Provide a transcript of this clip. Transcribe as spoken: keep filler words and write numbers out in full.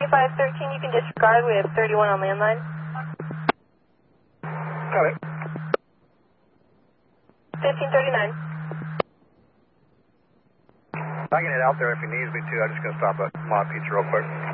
twenty-five thirteen, you can disregard. We have thirty-one on landline. Got it. fifteen thirty-nine. I can head out there if he needs me to. I'm just going to stop at Mod Pizza real quick.